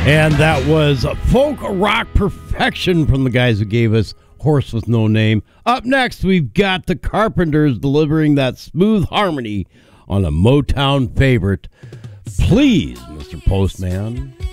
And that was folk rock perfection from the guys who gave us Horse with No Name. Up next, we've got the Carpenters delivering that smooth harmony on a Motown favorite. Please, Mr. Postman.